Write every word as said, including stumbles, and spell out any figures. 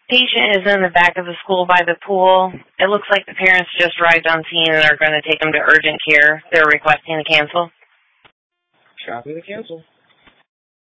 Patient is in the back of the school by the pool. It looks like the parents just arrived on scene and are going to take him to urgent care. They're requesting to cancel. Copy the cancel.